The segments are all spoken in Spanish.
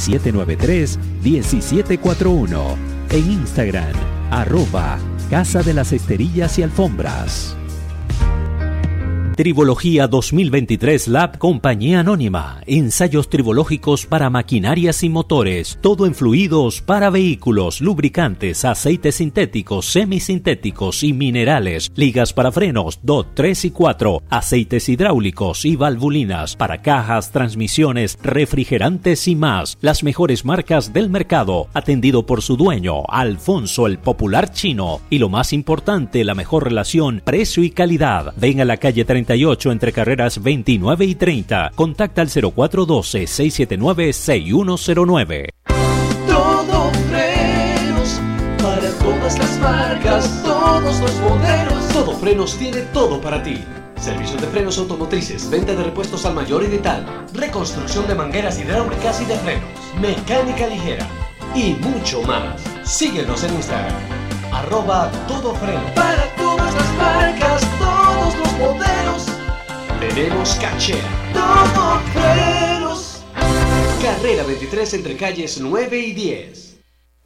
793-1741. En Instagram, @Casa de las Esterillas y Alfombras. Tribología 2023 Lab Compañía Anónima. Ensayos tribológicos para maquinarias y motores. Todo en fluidos para vehículos, lubricantes, aceites sintéticos, semisintéticos y minerales. Ligas para frenos, DOT 3 y 4. Aceites hidráulicos y valvulinas para cajas, transmisiones, refrigerantes y más. Las mejores marcas del mercado. Atendido por su dueño, Alfonso el Popular Chino. Y lo más importante, la mejor relación precio y calidad. Ven a la calle 38 entre carreras 29 y 30. Contacta al 0412-679-6109. Todo frenos para todas las marcas, todos los modelos. Todo Frenos tiene todo para ti. Servicios de frenos automotrices, venta de repuestos al mayor y de tal, reconstrucción de mangueras hidráulicas y de frenos, mecánica ligera y mucho más. Síguenos en Instagram, @todofreno. Para todas las marcas, todos los modelos. Tenemos cachea. Todo Frenos. Carrera 23 entre calles 9 y 10.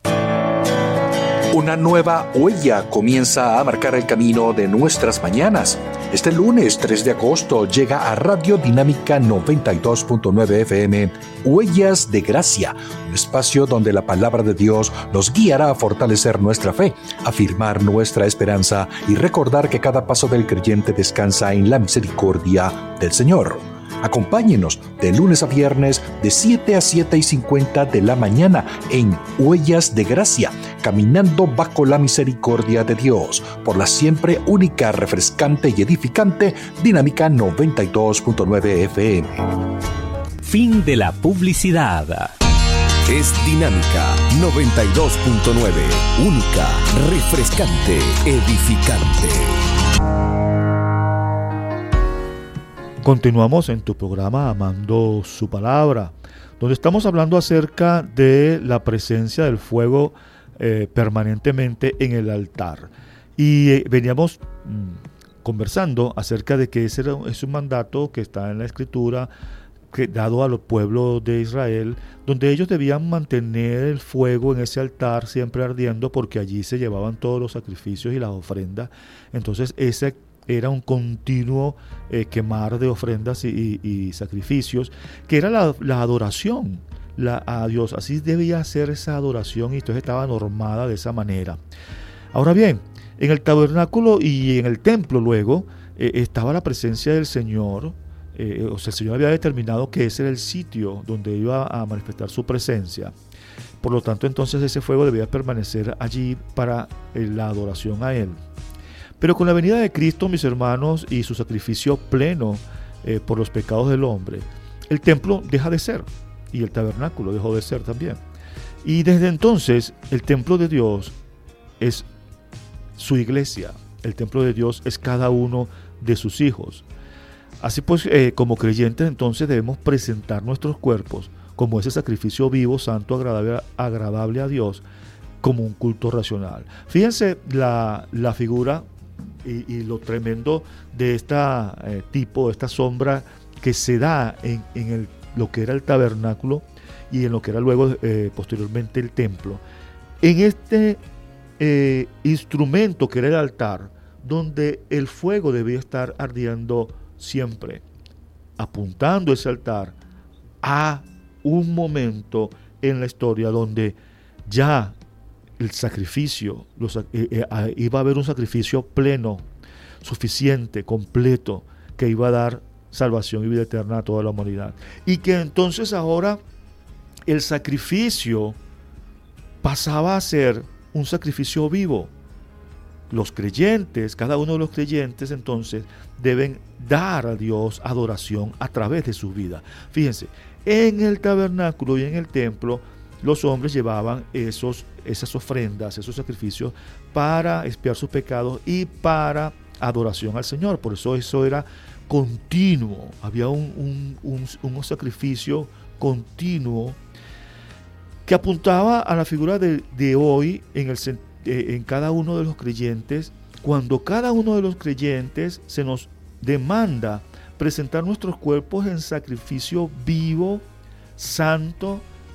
Una nueva huella comienza a marcar el camino de nuestras mañanas. Este lunes 3 de agosto llega a Radio Dinámica 92.9 FM Huellas de Gracia, un espacio donde la palabra de Dios nos guiará a fortalecer nuestra fe, afirmar nuestra esperanza y recordar que cada paso del creyente descansa en la misericordia del Señor. Acompáñenos de lunes a viernes de 7 a 7:50 de la mañana en Huellas de Gracia, caminando bajo la misericordia de Dios, por la siempre única, refrescante y edificante Dinámica 92.9 FM. Fin de la publicidad. Es Dinámica 92.9, única, refrescante, edificante. Continuamos en tu programa Amando su Palabra, donde estamos hablando acerca de la presencia del fuego permanentemente en el altar. Y veníamos conversando acerca de que ese es un mandato que está en la Escritura, dado a los pueblos de Israel, donde ellos debían mantener el fuego en ese altar siempre ardiendo, porque allí se llevaban todos los sacrificios y las ofrendas. Entonces ese era un continuo quemar de ofrendas y sacrificios, que era la adoración a Dios. Así debía ser esa adoración, y entonces estaba normada de esa manera. Ahora bien, en el tabernáculo y en el templo luego estaba la presencia del Señor. El Señor había determinado que ese era el sitio donde iba a manifestar su presencia. Por lo tanto, entonces ese fuego debía permanecer allí para la adoración a Él. Pero con la venida de Cristo, mis hermanos, y su sacrificio pleno por los pecados del hombre, el templo deja de ser, y el tabernáculo dejó de ser también. Y desde entonces, el templo de Dios es su iglesia. El templo de Dios es cada uno de sus hijos. Así pues, como creyentes, entonces debemos presentar nuestros cuerpos como ese sacrificio vivo, santo, agradable a Dios, como un culto racional. Fíjense la figura y lo tremendo de esta sombra que se da en lo que era el tabernáculo y en lo que era luego posteriormente el templo. En este instrumento que era el altar, donde el fuego debía estar ardiendo siempre, apuntando ese altar a un momento en la historia donde ya el sacrificio, iba a haber un sacrificio pleno, suficiente, completo, que iba a dar salvación y vida eterna a toda la humanidad. Y que entonces ahora el sacrificio pasaba a ser un sacrificio vivo. Los creyentes, cada uno de los creyentes entonces deben dar a Dios adoración a través de su vida. Fíjense, en el tabernáculo y en el templo los hombres llevaban esas ofrendas, esos sacrificios para expiar sus pecados y para adoración al Señor. Por eso era continuo, había un sacrificio continuo que apuntaba a la figura de hoy en cada uno de los creyentes, cuando cada uno de los creyentes se nos demanda presentar nuestros cuerpos en sacrificio vivo, santo,